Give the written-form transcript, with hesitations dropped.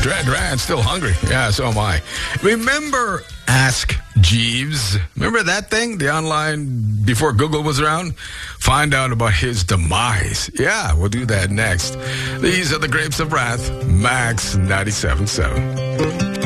Dran, still hungry. Yeah, so am I. Remember Ask Jeeves? Remember that thing? The online, before Google was around? Find out about his demise. Yeah, we'll do that next. These are the Grapes of Wrath, Max 97.7.